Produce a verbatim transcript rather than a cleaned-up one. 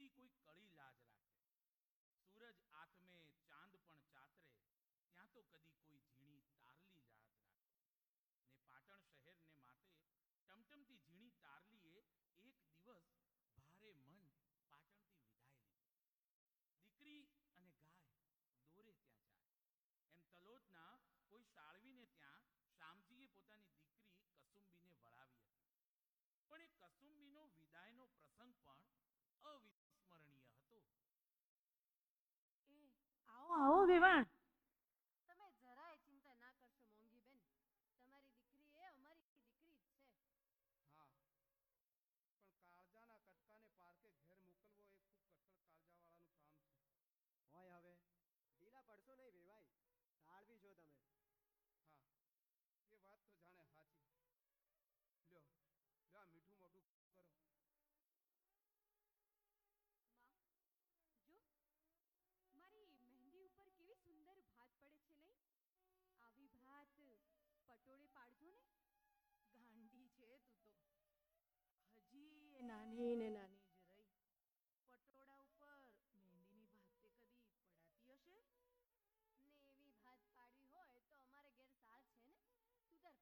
દીકરી કોઈ કળી લાજ રાખે, સૂરજ આથમે ચાંદ પણ ચાતરે, ત્યાં તો કદી કોઈ ઝીણી તારલી લાજ રાખે. ને પાટણ શહેરને માટે ટમટમતી ઝીણી તારલીએ એક દિવસ ભારે મન પાટણથી વિદાય લીધી. દીકરી અને ગાય દોરે ત્યાં જાય. એમ તલોદના કોઈ શાળવીને ત્યાં શામજીએ પોતાની દીકરી કસુંબીને વળાવી હતી. પણ એ કસુંબીનો વિદાયનો પ્રસંગ પણ અવિસ્મરણીય હતો. એ આવો આવો વેવાણ. તમે જરાય ચિંતા ના કરશો મોંઘી બેન. તમારી દીકરી એ અમારી દીકરી જ છે. હા, પણ કાળજાના કટકાને પારકે ઘેર મોકલવો એ ખૂબ કઠણ કાળજાવાળાનું કામ છે. હોય હવે ઢીલા પડશો નહીં વેવાઈ, સાળવી છો તમે. હા, એ વાત તો જાણે સાચી. લ્યો લ્યો, આ મીઠું મોઢું કરો. માં, જો મારી મહેંદી ઉપર કેવી સુંદર ભાત પડે છે નહીં? આવી ભાત પટોળે પાડજો ને. ગાંડી છે તું તો. હજી એ નાની ને નાની.